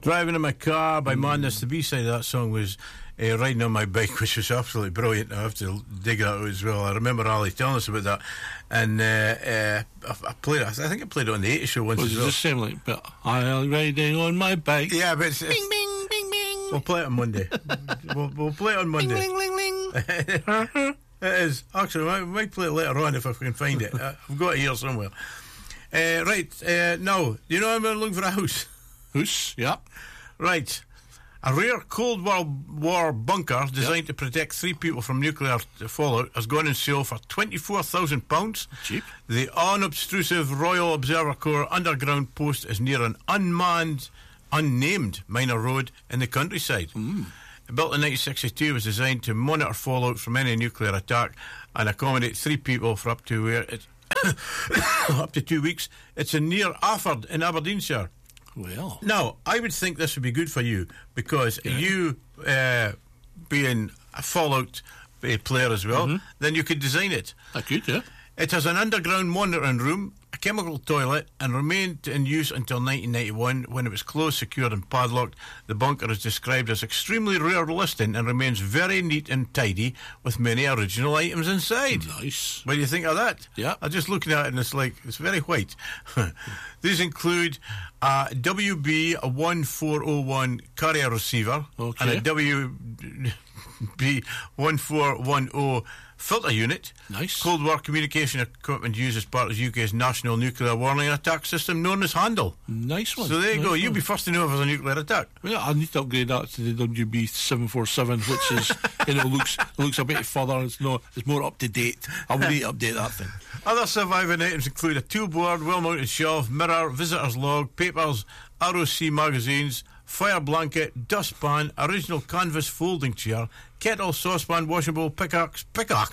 Driving in My Car by Madness. The B-side of that song was Riding on My Bike, which was absolutely brilliant. I have to dig that out as well. I remember Ali telling us about that. And I played it. I think I played it on the 80 show once as well. Does it sound like, but I'm riding on my bike? Yeah, but it's... Bing, bing, bing, bing. We'll play it on Monday. we'll play it on Monday. Ling, ling, ling, ling. It is. Actually, we might play it later on if I can find it. I've got it here somewhere. Now, you know I'm looking for a house. House, yeah. Right. A rare Cold War bunker designed to protect 3 people from nuclear fallout has gone on sale for £24,000. Cheap. The unobtrusive Royal Observer Corps underground post is near an unnamed minor road in the countryside. Built in 1962, was designed to monitor fallout from any nuclear attack and accommodate 3 people for up to up to 2 weeks. It's in near Afford in Aberdeenshire. Well, now I would think this would be good for you because you being a Fallout player as well, then you could design it. I could, yeah. It has an underground monitoring room, a chemical toilet, and remained in use until 1991 when it was closed, secured and padlocked. The bunker is described as extremely rare listing and remains very neat and tidy with many original items inside. Nice. What do you think of that? Yeah. I'm just looking at it and it's like, it's very white. These include a WB1401 carrier receiver and a WB1410 filter unit. Nice. Cold War communication equipment used as part of the UK's national nuclear warning attack system known as Handle. Nice one. So there you nice go. You'll be first to know if there's a nuclear attack. Well, I need to upgrade that to the WB747, which is, looks a bit further. It's more up to date. I will need to update that thing. Other surviving items include a tool board, well-mounted shelf, mirror, visitor's log, papers, ROC magazines, fire blanket, dustpan, original canvas folding chair, kettle, saucepan, washing bowl, pickaxe.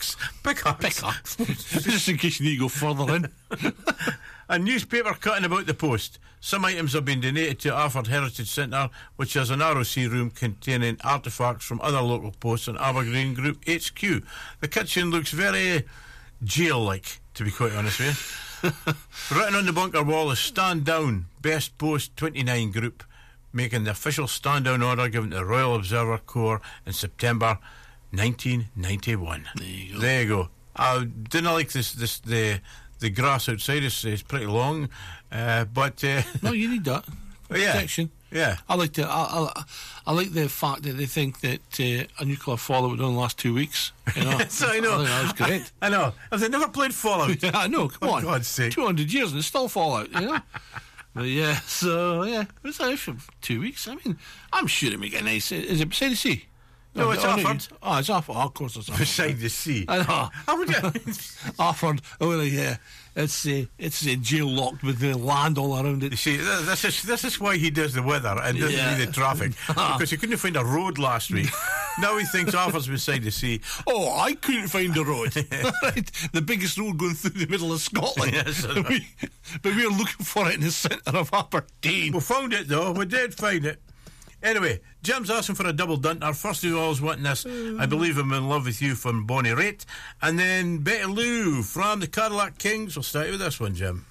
Just in case you need to go further in. A newspaper cutting about the post. Some items have been donated to Afford Heritage Centre, which has an ROC room containing artefacts from other local posts and Aberdeen Group HQ. The kitchen looks very jail-like, to be quite honest with you. Written on the bunker wall is Stand Down, Best Post 29 Group, making the official stand-down order given to the Royal Observer Corps in September 1991. There you go. I didn't like the grass outside is pretty long, but no, you need that protection. Yeah. I like the fact that they think that a nuclear fallout would only last 2 weeks. You know, so I know. That was great. I know. Have they never played Fallout? Yeah, I know. Come on, for God's sake. 200 years and it's still Fallout. You know. But yeah, so yeah, it's out for 2 weeks. I mean, I'm sure it make it nice. Is it beside the sea? No, it's Afford. Oh, it's Afford. Oh, of course it's Afford. Beside the sea. I know. How would you? Afford. Oh, well, yeah. It's jail locked with the land all around it. You see, this is why he does the weather and doesn't do the traffic, because he couldn't find a road last week. Now he thinks Afford's beside the sea. Oh, I couldn't find a road. Right, the biggest road going through the middle of Scotland. Yes, but we were looking for it in the centre of Aberdeen. We found it though. We did find it. Anyway, Jim's asking for a double dunter. First of all, is wanting this I Believe I'm in Love with You from Bonnie Raitt. And then Betty Lou from the Cadillac Kings. We'll start with this one, Jim.